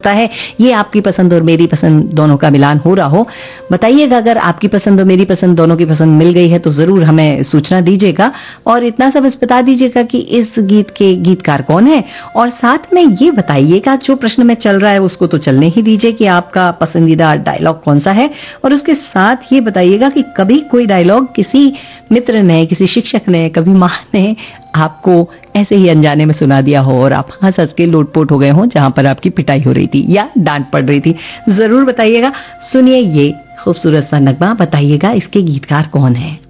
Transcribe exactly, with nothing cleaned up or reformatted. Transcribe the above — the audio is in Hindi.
है ये आपकी पसंद और मेरी पसंद दोनों का मिलान हो रहा हो। बताइएगा अगर आपकी पसंद और मेरी पसंद दोनों की पसंद मिल गई है तो जरूर हमें सूचना दीजिएगा और इतना सब बस बता दीजिएगा कि इस गीत के गीतकार कौन है और साथ में ये बताइएगा जो प्रश्न में चल रहा है उसको तो चलने ही दीजिए कि आपका पसंदीदा डायलॉग कौन सा है और उसके साथ ये बताइएगा कि कभी कोई डायलॉग किसी मित्र ने, किसी शिक्षक ने, कभी मां ने आपको ऐसे ही अनजाने में सुना दिया हो और आप हंस हंस के लोटपोट हो गए हो जहां पर आपकी पिटाई हो रही थी या डांट पड़ रही थी। जरूर बताइएगा। सुनिए ये खूबसूरत सा नगमा, बताइएगा इसके गीतकार कौन है।